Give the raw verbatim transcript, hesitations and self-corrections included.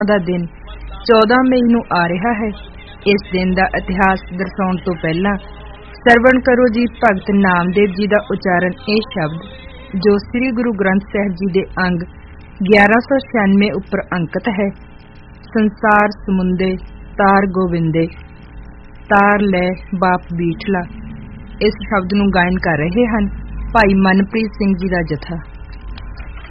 ਦਾ ਦਿਨ ਚੌਦਾਂ ਮਈ ਨੂੰ ਆ ਰਿਹਾ ਹੈ। ਇਸ ਦਿਨ ਦਾ ਇਤਿਹਾਸ ਦਰਸਾਉਣ ਤੋਂ ਪਹਿਲਾਂ ਸਰਵਣ ਕਰੋ ਜੀ ਭਗਤ ਨਾਮਦੇਵ ਜੀ ਦਾ ਉਚਾਰਨ ਇਹ ਸ਼ਬਦ ਜੋ ਸ੍ਰੀ ਗੁਰੂ ਗ੍ਰੰਥ ਸਾਹਿਬ ਜੀ ਦੇ ਅੰਗ ਗਿਆਰਾਂ ਸੌ ਛਿਆਨਵੇਂ ਉੱਪਰ ਅੰਕਿਤ ਹੈ। ਸੰਸਾਰ ਸਮੁੰਦੇ ਤਾਰ ਗੋਬਿੰਦੇ, ਤਾਰ ਲੈ ਬਾਪ ਬੀਠਲਾ। ਇਸ ਸ਼ਬਦ ਨੂੰ ਗਾਇਨ ਕਰ ਰਹੇ ਹਨ ਭਾਈ ਮਨਪ੍ਰੀਤ ਸਿੰਘ ਜੀ ਦਾ ਜਥਾ।